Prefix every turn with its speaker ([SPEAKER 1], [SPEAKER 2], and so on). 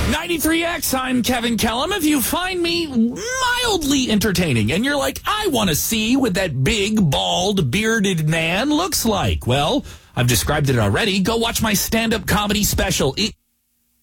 [SPEAKER 1] 93X, I'm Kevin Kellum. If you find me mildly entertaining and you're like, I want to see what that big, bald, bearded man looks like, well, I've described it already. Go watch my stand-up comedy special. It